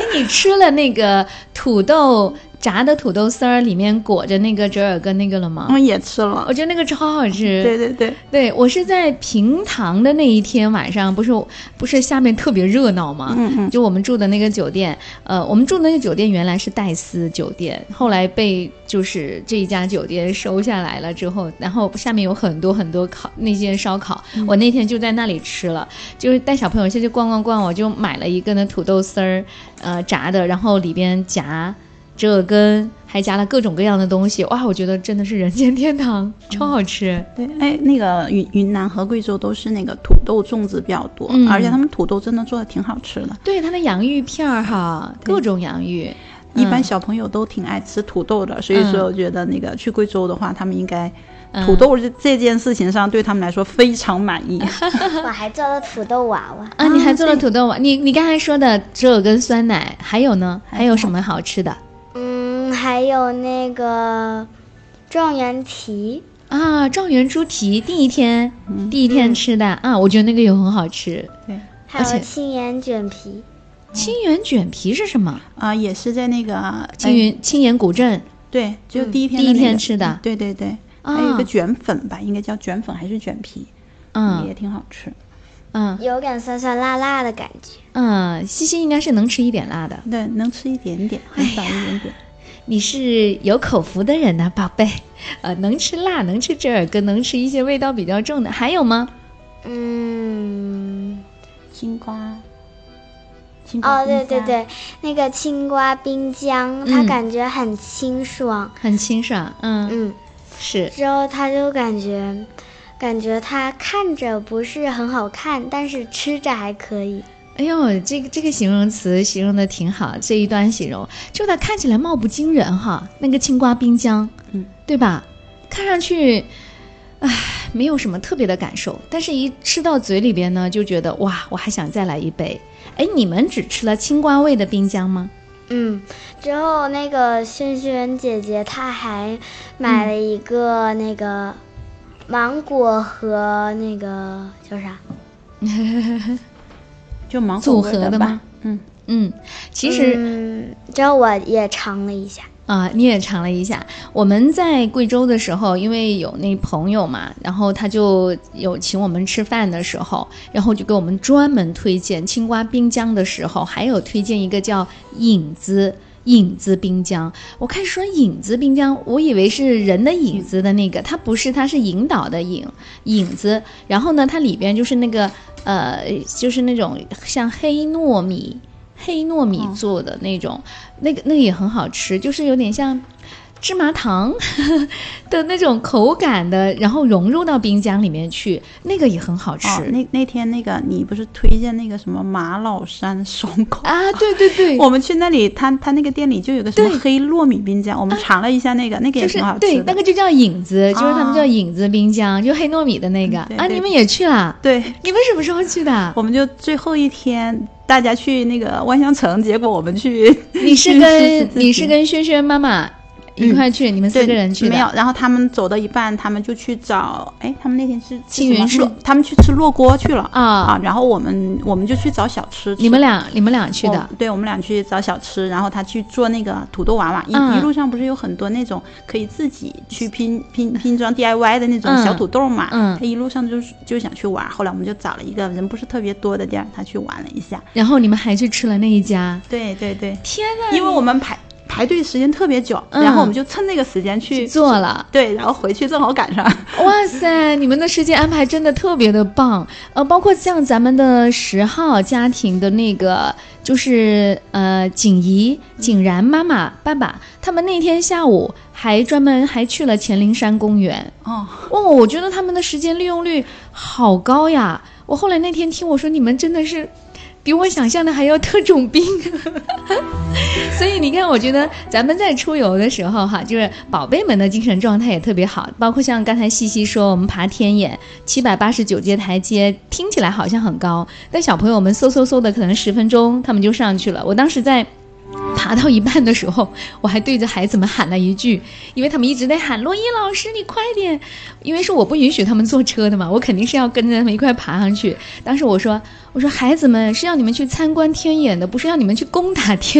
你吃了那个土豆炸的土豆丝儿，里面裹着那个折耳根那个了吗？ 也吃了， 我觉得那个超好吃。 对对对对，我是在平塘的那一天晚上，不是下面特别热闹吗？就我们住的那个酒店，我们住的那个酒店原来是戴斯酒店，后来被就是这一家酒店收下来了之后，然后下面有很多很多那些烧烤，我那天就在那里吃了，就是带小朋友下去逛，我就买了一个那土豆丝儿，炸的，然后里边夹折耳根，还加了各种各样的东西，哇，我觉得真的是人间天堂，超好吃。 对，那个云南和贵州都是那个土豆种植比较多，而且他们土豆真的做的挺好吃的。 对，它的洋芋片哈，各种洋芋， 一般小朋友都挺爱吃土豆的，所以说我觉得那个去贵州的话，他们应该土豆这件事情上对他们来说非常满意。 我还做了土豆娃娃啊，你还做了土豆娃，你刚才说的折耳根酸奶，还有呢？还有什么好吃的？ 还有那个状元蹄啊，状元猪蹄，第一天吃的啊，我觉得那个也很好吃。 对， 还有青盐卷皮。 青盐卷皮是什么啊？也是在那个青盐古镇。 对，就第一天吃的。 对对对，还有一个卷粉吧，应该叫卷粉还是卷皮，也挺好吃。 有点酸酸辣辣的感觉。西西应该是能吃一点辣的。 对，能吃一点点，很少一点点。 你是有口福的人呢，宝贝。能吃辣，能吃折耳根，能吃一些味道比较重的，还有吗？ 青瓜。 哦，对对对，那个青瓜冰浆，它感觉很清爽， 很清爽。是。 之后它就感觉它看着不是很好看，但是吃着还可以。 哎呦，这个形容词形容的挺好，这一段形容，就它看起来貌不惊人哈，那个青瓜冰浆，对吧？看上去，没有什么特别的感受，但是一吃到嘴里边呢，就觉得哇，我还想再来一杯。你们只吃了青瓜味的冰浆吗？ 之后那个萱萱姐姐她还买了一个那个芒果和那个叫啥？ 就芒果组合的吗？其实， 之后我也尝了一下。 你也尝了一下。我们在贵州的时候，因为有那朋友嘛，然后他就有请我们吃饭的时候，然后就给我们专门推荐青瓜冰浆的时候，还有推荐一个叫影子冰浆。我开始说影子冰浆，我以为是人的影子的那个，它不是，它是引导的影子。然后呢，它里边就是那个就是那种像黑糯米做的那种，那个也很好吃，就是有点像芝麻糖的那种口感的，然后融入到冰浆里面去，那个也很好吃。 那天那个你不是推荐那个什么马老山双口啊？对对对， 我们去那里，他那个店里就有个什么黑糯米冰浆，我们尝了一下那个也挺好吃的。 对，那个就叫影子，就是他们叫影子冰浆，就黑糯米的那个啊。你们也去了？ 对， 你们什么时候去的？ 我们就最后一天。大家去那个万象城，结果我们去， 你是跟萱萱妈妈一块去，你们4个人去的。 没有，然后他们走到一半，他们就去找，他们那天是青云树， 他们去吃烙锅去了然后我们就去找小吃。 你们俩去的？ 对，我们俩去找小吃，然后他去做那个土豆娃娃，一路上不是有很多那种可以自己去拼装 DIY 的那种小土豆嘛，他一路上就想去玩，后来我们就找了一个人不是特别多的店，他去玩了一下， 然后你们还去吃了那一家。 对对对， 天哪！ 因为我们排队时间特别久，然后我们就趁那个时间去做了。 对，然后回去正好赶上。 哇塞，你们的时间安排真的特别的棒。包括像咱们的10号家庭的那个，就是景然妈妈爸爸，他们那天下午还专门去了乾陵山公园。我觉得他们的时间利用率好高呀。我后来那天听我说，你们真的是比我想象的还要特种兵。所以你看，我觉得咱们在出游的时候哈，就是宝贝们的精神状态也特别好，包括像刚才西西说我们爬天眼789阶台阶，听起来好像很高，但小朋友们嗖的可能10分钟他们就上去了。我当时在爬到一半的时候，我还对着孩子们喊了一句，因为他们一直在喊洛伊老师你快点，因为是我不允许他们坐车的嘛，我肯定是要跟着他们一块爬上去。当时我说孩子们是要你们去参观天眼的，不是要你们去攻打天